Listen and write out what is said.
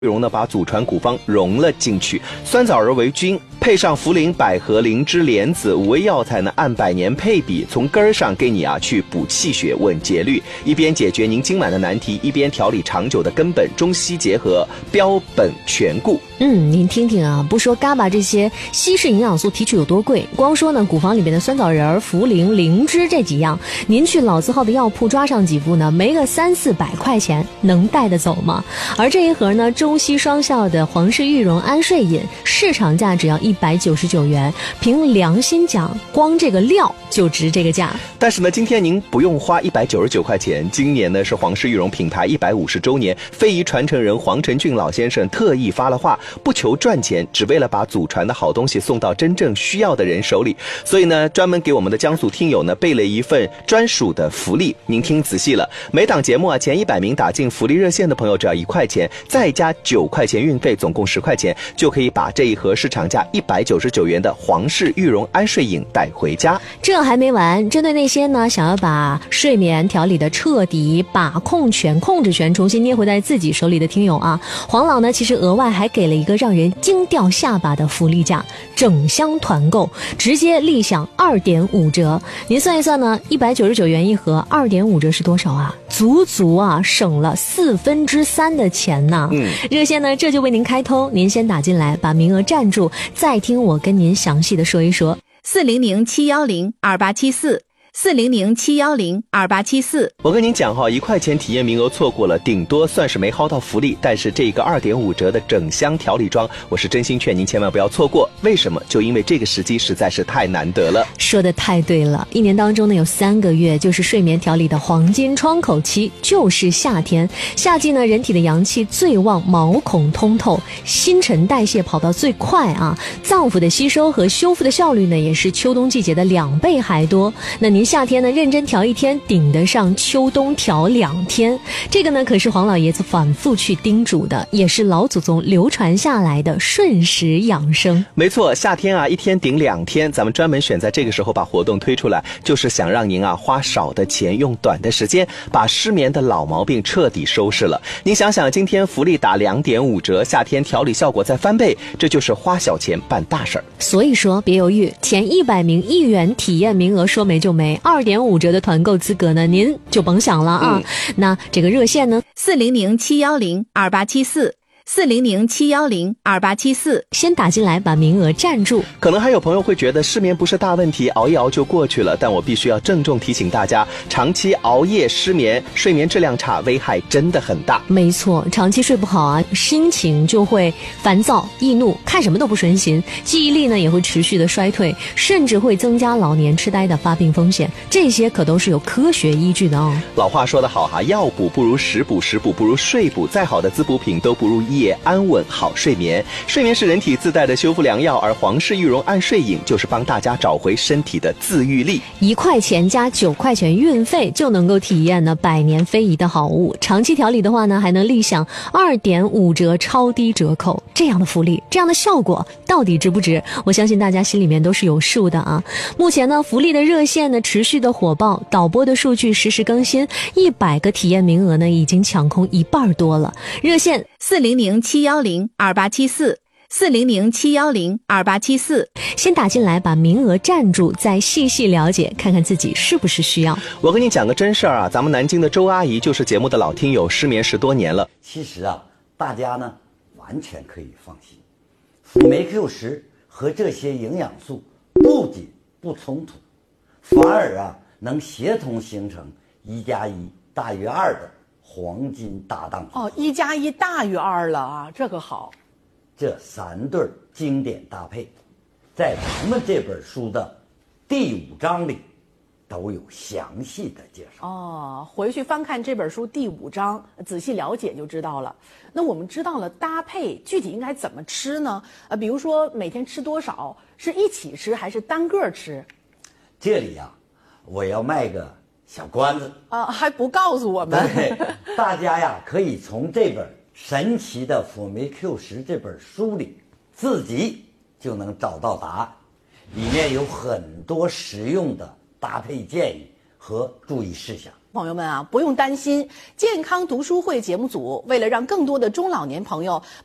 玉荣呢把祖传古方融了进去，酸枣仁为君，配上茯苓、百合、灵芝、莲子5味药材呢，按百年配比，从根儿上给你去补气血、稳节律，一边解决您经满的难题，一边调理长久的根本，中西结合，标本全顾。 您听听啊，不说嘎巴这些稀释营养素提取有多贵，光说呢古方里面的酸枣仁、茯苓、灵芝这几样，您去老字号的药铺抓上几副呢，没个300-400块钱，能带得走吗？而这一盒呢，中西双效的皇氏玉荣安睡饮，市场价只要199元，凭良心讲，光这个料就值这个价。 但是呢，今天您不用花199块钱，今年呢是皇氏玉荣品牌150周年，非遗传承人黄承俊老先生特意发了话，不求赚钱，只为了把祖传的好东西送到真正需要的人手里，所以呢，专门给我们的江苏听友呢备了一份专属的福利。您听仔细了，每档节目前100名打进福利热线的朋友只要1块钱，再加9块钱运费，总共10块钱，就可以把这一盒市场价199元的皇氏玉荣安睡饮带回家。 这还没完，针对那些呢想要把睡眠调理的彻底、把控权、控制权重新捏回在自己手里的听友啊，黄老呢其实额外还给了一个让人惊掉下巴的福利价，整箱团购直接立享2.5折。您算一算呢，199元一盒，2.5折是多少啊？足省了3/4的钱呢。热线呢这就为您开通，您先打进来，把名额占住，再听我跟您详细的说一说。 400-710-2874，400-710-2874。 我跟您讲1块钱体验名额错过了，顶多算是没薅到福利，但是这个2.5折的整箱调理装，我是真心劝您千万不要错过。为什么？就因为这个时机实在是太难得了。 说得太对了，一年当中呢有3个月就是睡眠调理的黄金窗口期，就是夏天。夏季呢人体的阳气最旺，毛孔通透，新陈代谢跑到最快啊，脏腑的吸收和修复的效率呢也是秋冬季节的2倍还多。那您夏天呢认真调1天，顶得上秋冬调2天。这个呢可是黄老爷子反复去叮嘱的，也是老祖宗流传下来的顺时养生。 没错，夏天1天顶2天，咱们专门选在这个时候把活动推出来，就是想让您花少的钱，用短的时间，把失眠的老毛病彻底收拾了。您想想，今天福利打2.5折，夏天调理效果再翻倍，这就是花小钱办大事儿。 所以说别犹豫，前100名1元体验名额说没就没，2.5折的团购资格呢您就甭想了啊。那这个热线呢 400-710-2874，400-710-2874， 先打进来把名额占住。 可能还有朋友会觉得失眠不是大问题，熬一熬就过去了，但我必须要郑重提醒大家，长期熬夜失眠，睡眠质量差，危害真的很大。 没错，长期睡不好啊，心情就会烦躁易怒，看什么都不顺心，记忆力呢也会持续的衰退，甚至会增加老年痴呆的发病风险，这些可都是有科学依据的哦。 老话说得好药补不如食补，食补不如睡补，再好的滋补品都不如夜安稳好睡眠。睡眠是人体自带的修复良药，而皇氏玉荣安睡饮就是帮大家找回身体的自愈力。 1块钱加9块钱运费就能够体验呢百年非遗的好物，长期调理的话呢还能立享2.5折超低折扣。这样的福利，这样的效果到底值不值？我相信大家心里面都是有数的啊。目前呢福利的热线呢持续的火爆，导播的数据实时更新，100个体验名额呢已经抢空1半多了。热线 400-710-2874，400-710-2874， 先打进来把名额占住，再细细了解看看自己是不是需要。 我跟你讲个真事儿啊，咱们南京的周阿姨就是节目的老听友，失眠10多年了。 其实大家呢完全可以放心，辅酶 Q10和这些营养素不仅不冲突，反而能协同形成1+1大于2的黄金搭档。 1+1大于2了啊，这个好。 这3对经典搭配，在咱们这本书的第5章里都有详细的介绍。 回去翻看这本书第5章，仔细了解就知道了。那我们知道了搭配，具体应该怎么吃呢？比如说每天吃多少，是一起吃还是单个吃？ 这里我要卖个小关子还不告诉我们。 对，大家可以从这本神奇的辅酶 Q10这本书里自己就能找到答案，里面有很多实用的搭配建议和注意事项。 朋友们啊，不用担心，健康读书会节目组为了让更多的中老年朋友